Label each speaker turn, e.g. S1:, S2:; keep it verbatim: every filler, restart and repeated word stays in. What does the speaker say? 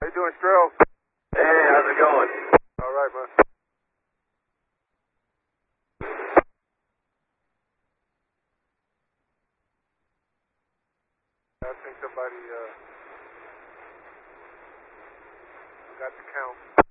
S1: How you doing, Strel?
S2: Hey, how's it going?
S1: All right, man. I think somebody uh, got the count.